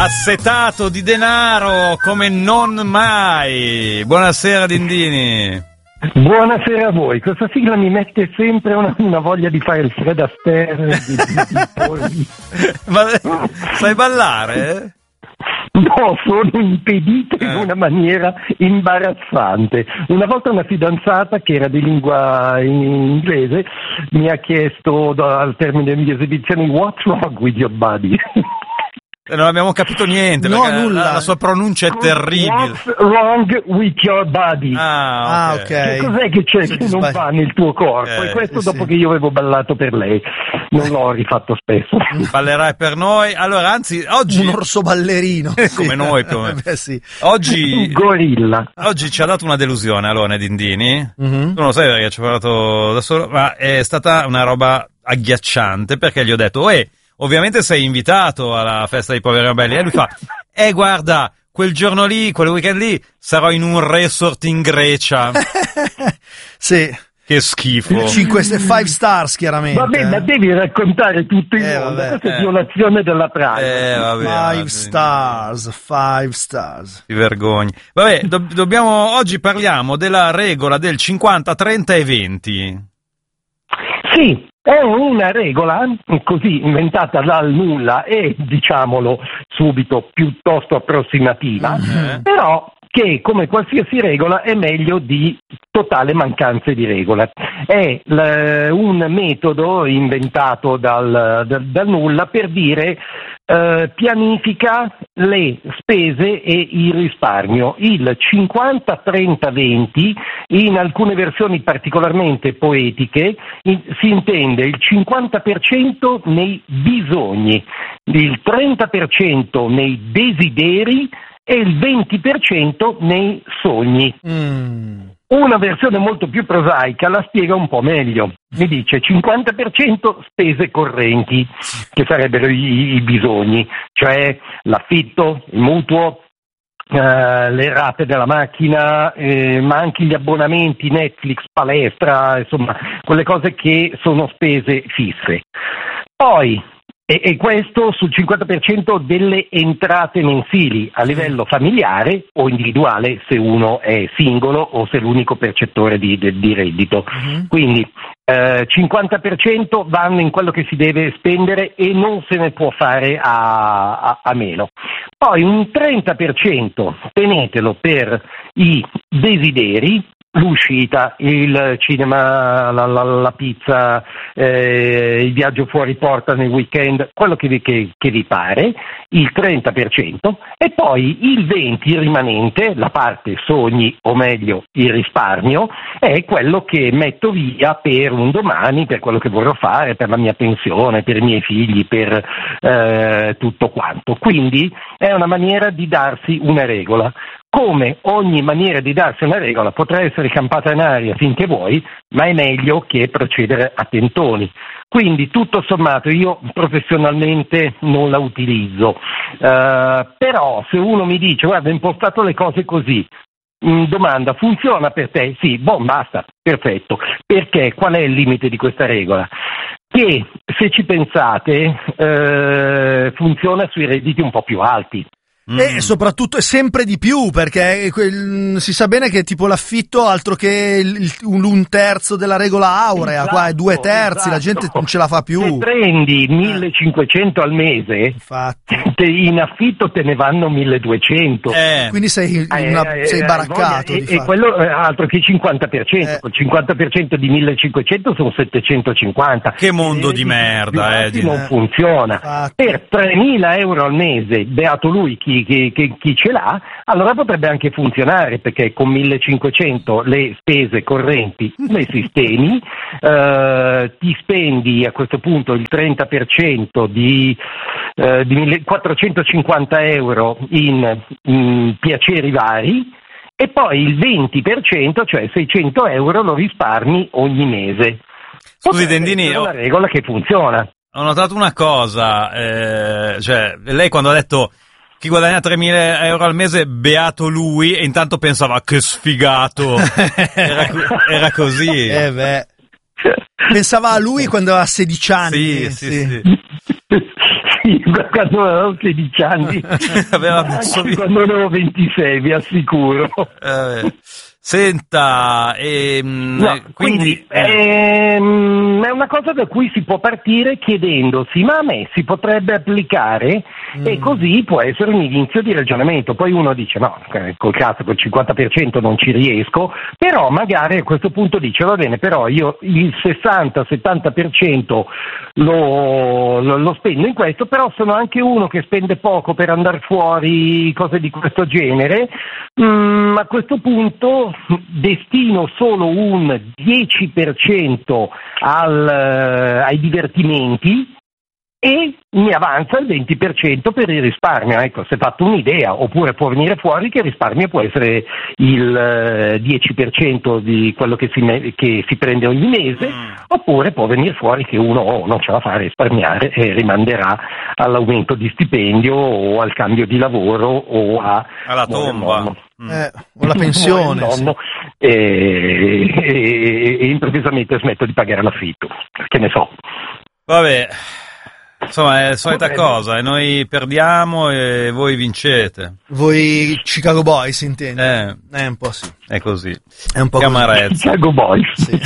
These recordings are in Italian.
Assetato di denaro come non mai. Buonasera Dindini. Buonasera a voi. Questa sigla mi mette sempre una voglia di fare il Fred Astaire. Ma sai ballare? No, sono impedito in una maniera imbarazzante. Una volta una fidanzata che era di lingua inglese mi ha chiesto al termine delle esibizioni "What's wrong with your body?" Non abbiamo capito niente, no, perché nulla. La sua pronuncia è terribile. What's wrong with your body? Ah, ok. Che cos'è che c'è che non va nel tuo corpo? E questo dopo che io avevo ballato per lei. Non l'ho rifatto spesso. Ballerai per noi. Allora, anzi, oggi un orso ballerino. come noi, più o meno. Sì. Oggi gorilla. Oggi ci ha dato una delusione Alone Dindini. Mm-hmm. Tu non lo sai perché ci ho parlato da solo, ma è stata una roba agghiacciante, perché gli ho detto: ovviamente sei invitato alla festa dei poveri nobili. E lui fa: guarda, quel giorno lì, quel weekend lì, sarò in un resort in Grecia. Sì. Che schifo. 5 stars, chiaramente. Vabbè, ma devi raccontare tutto in onda. Questa è violazione della privacy. 5 stars. Ti vergogni. Vabbè, oggi parliamo della regola del 50, 30 e 20. Sì, è una regola così inventata dal nulla e, diciamolo subito, piuttosto approssimativa, però che, come qualsiasi regola, è meglio di totale mancanza di regola. È un metodo inventato dal nulla per dire pianifica le spese e il risparmio. Il 50-30-20, in alcune versioni particolarmente poetiche, si intende il 50% nei bisogni, il 30% nei desideri e il 20% nei sogni. Una versione molto più prosaica la spiega un po' meglio. Mi dice 50% spese correnti, che sarebbero i bisogni, cioè l'affitto, il mutuo, le rate della macchina, ma anche gli abbonamenti Netflix, palestra, insomma, quelle cose che sono spese fisse. Poi e questo sul 50% delle entrate mensili a livello familiare o individuale, se uno è singolo o se è l'unico percettore di reddito. Quindi 50% vanno in quello che si deve spendere e non se ne può fare a meno. Poi un 30% tenetelo per i desideri, l'uscita, il cinema, la pizza, il viaggio fuori porta nel weekend, quello che vi pare, il 30%, e poi il 20% rimanente, la parte sogni, o meglio il risparmio, è quello che metto via per un domani, per quello che vorrò fare, per la mia pensione, per i miei figli, per tutto quanto. Quindi è una maniera di darsi una regola. Come ogni maniera di darsi una regola potrà essere campata in aria finché vuoi, ma è meglio che procedere a tentoni. Quindi tutto sommato io professionalmente non la utilizzo, però se uno mi dice guarda, ho impostato le cose così, domanda, funziona per te? Sì, basta, perfetto. Perché? Qual è il limite di questa regola? Che se ci pensate funziona sui redditi un po' più alti. E soprattutto è sempre di più, perché si sa bene che tipo l'affitto altro che un terzo della regola aurea, qua è 2 terzi, la gente non ce la fa più. Se prendi 1.500 al mese, infatti, in affitto te ne vanno 1.200. Sei sei baraccato. E quello altro che 50%, il 50% di 1.500 sono 750. Che mondo di merda, non funziona. Per 3.000 euro al mese, beato lui chi ce l'ha, allora potrebbe anche funzionare, perché con 1.500 le spese correnti le sistemi, ti spendi a questo punto il 30% di 450 euro in piaceri vari, e poi il 20%, cioè 600 euro, lo risparmi ogni mese. Scusi Dendini, è una regola che funziona. Ho notato una cosa, cioè lei quando ha detto chi guadagna 3.000 euro al mese, beato lui, e intanto pensava che sfigato, era così. Pensava a lui quando aveva 16 anni. Sì. Sì, quando avevo 16 anni, anche quando avevo 26, vi assicuro. Senta, quindi è una cosa da cui si può partire chiedendosi: ma a me si potrebbe applicare? E così può essere un inizio di ragionamento. Poi uno dice: no, col 50% non ci riesco, però magari a questo punto dice: va bene, però io il 60-70% lo spendo in questo, però sono anche uno che spende poco per andare fuori, cose di questo genere. A questo punto destino solo un 10% ai divertimenti e mi avanza il 20% per il risparmio. Ecco, si è fatto un'idea, oppure può venire fuori che il risparmio può essere il 10% di quello che si prende ogni mese, oppure può venire fuori che uno non ce la fa a risparmiare e rimanderà all'aumento di stipendio o al cambio di lavoro o alla tomba. O la pensione. Nonno, e improvvisamente smetto di pagare l'affitto. Che ne so. Vabbè. Insomma, è la solita cosa, e noi perdiamo e voi vincete. Voi Chicago Boys, intendi? È un po' sì. È così. È un po' così. Chicago Boys. Sì.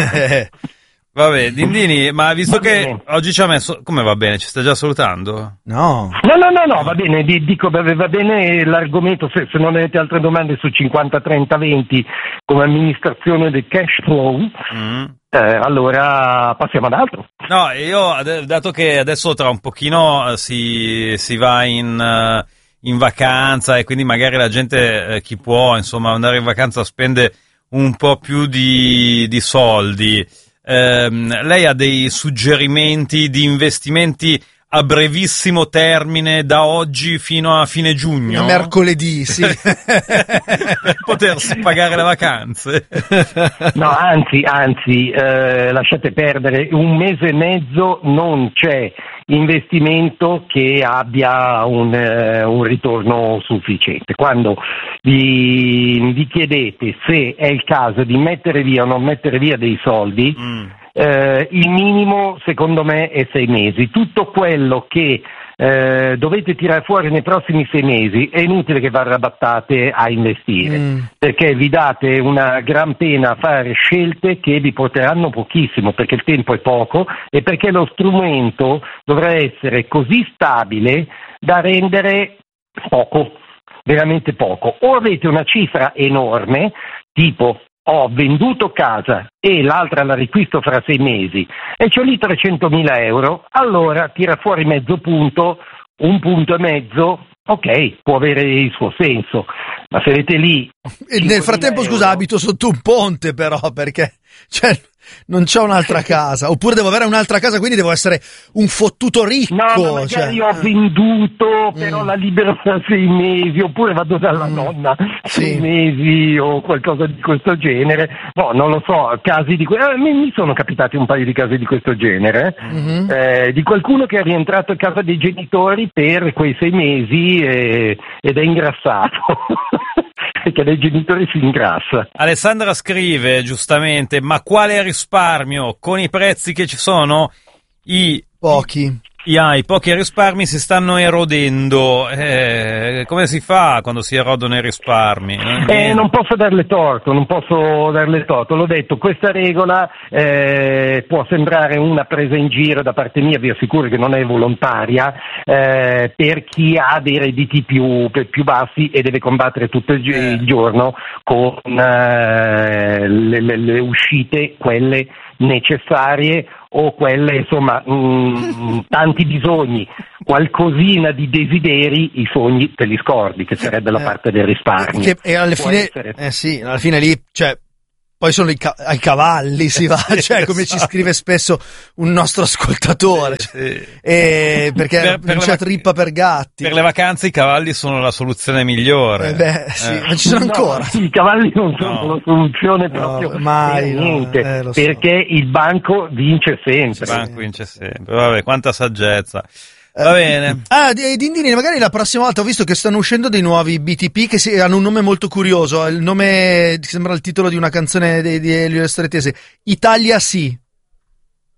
Vabbè, Dindini, ma visto che oggi ci ha messo... Come va bene? Ci sta già salutando? No, va bene, dico, va bene l'argomento, se non avete altre domande su 50-30-20 come amministrazione del cash flow, allora passiamo ad altro. No, io, dato che adesso tra un pochino si va in vacanza e quindi magari la gente, chi può, insomma, andare in vacanza spende un po' più di soldi. Lei ha dei suggerimenti di investimenti a brevissimo termine da oggi fino a fine giugno? Mercoledì, sì. Per potersi pagare le vacanze. No, anzi, lasciate perdere, un mese e mezzo non c'è investimento che abbia un ritorno sufficiente. Quando vi chiedete se è il caso di mettere via o non mettere via dei soldi, il minimo secondo me è 6 mesi. Tutto quello che dovete tirare fuori nei prossimi 6 mesi è inutile che vi arrabattate a investire, perché vi date una gran pena a fare scelte che vi porteranno pochissimo, perché il tempo è poco e perché lo strumento dovrà essere così stabile da rendere poco, veramente poco. O avete una cifra enorme, tipo ho venduto casa e l'altra la riacquisto fra 6 mesi e c'ho lì 300.000 euro, allora tira fuori mezzo punto, 1,5 punti, ok, può avere il suo senso, ma se avete lì... E nel frattempo, scusa, abito sotto un ponte però, perché... non c'ho un'altra casa, oppure devo avere un'altra casa, quindi devo essere un fottuto ricco. No, magari ho venduto, però la libero tra 6 mesi, oppure vado dalla nonna 6 mesi o qualcosa di questo genere. No, non lo so, casi di mi sono capitati un paio di casi di questo genere, di qualcuno che è rientrato a casa dei genitori per quei 6 mesi ed è ingrassato. Perché dai genitori si ingrassa. Alessandra scrive giustamente: ma quale risparmio? Con i prezzi che ci sono, i pochi risparmi si stanno erodendo. Come si fa quando si erodono i risparmi? Non posso darle torto. L'ho detto, questa regola può sembrare una presa in giro da parte mia, vi assicuro che non è volontaria, per chi ha dei redditi più bassi e deve combattere tutto il giorno con le uscite, quelle necessarie o quelle, insomma, tanti bisogni, qualcosina di desideri, i sogni te li scordi, che sarebbe la parte del risparmio. E alla fine, alla fine lì, cioè, poi sono ai cavalli si va, cioè come ci scrive spesso un nostro ascoltatore, perché non c'è trippa per gatti. Per le vacanze i cavalli sono la soluzione migliore. Ma ci sono ancora. I cavalli non sono la soluzione proprio mai, niente, perché il banco vince sempre. Il banco vince sempre, vabbè, quanta saggezza. Va bene. Dindini, magari la prossima volta, ho visto che stanno uscendo dei nuovi BTP che hanno un nome molto curioso, il nome sembra il titolo di una canzone di Elio Stretese, Italia Sì.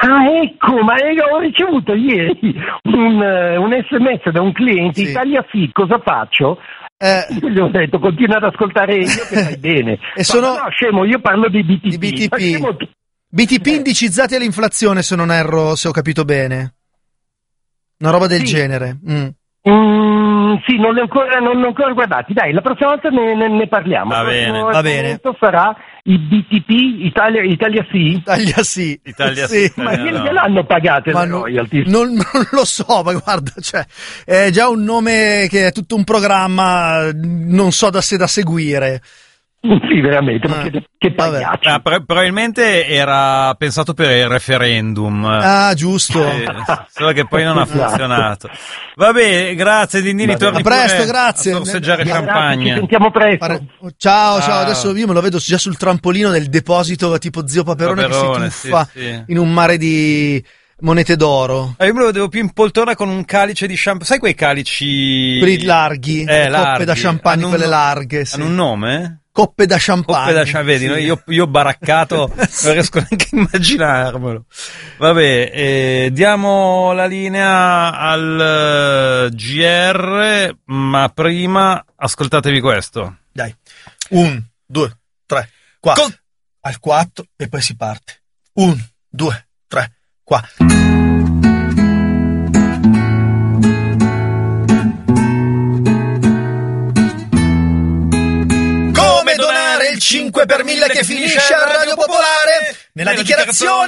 Ah, ecco, ma ho ricevuto ieri un SMS da un cliente, Sì. Italia sì, cosa faccio? Gli ho detto, continua ad ascoltare io che fai bene. No, scemo, io parlo di BTP. Di BTP. BTP indicizzati all'inflazione, se non erro, se ho capito bene. Una roba del genere. Sì, non li ho ancora guardati. Dai, la prossima volta ne parliamo. Va bene. Sarà i BTP Italia sì. Italia sì. Ma gliel'hanno pagate le royalty? Non lo so, ma guarda, cioè, è già un nome che è tutto un programma, non so da seguire. Sì, veramente, ma che pagliacci. Probabilmente era pensato per il referendum. Ah, giusto. Solo che poi non ha funzionato. Vabbè, grazie Dindini, torni a presto, grazie. A sorseggiare champagne. Ci sentiamo presto. Ciao, adesso io me lo vedo già sul trampolino del deposito tipo Zio Paperone che si tuffa in un mare di monete d'oro. Io me lo vedevo più in poltrona con un calice di champagne. Sai quei calici? Quelli larghi, coppe da champagne, quelle larghe. Hanno un nome? Coppe da champagne. Vedi, no? Io baraccato non riesco neanche a immaginarmelo. Vabbè, diamo la linea al GR, ma prima ascoltatevi questo. Dai, 1, 2, 3, 4. Al 4 e poi si parte. 1, 2, 3, 4. Come donare il 5 per 1000 che finisce a Radio Popolare? Nella dichiarazione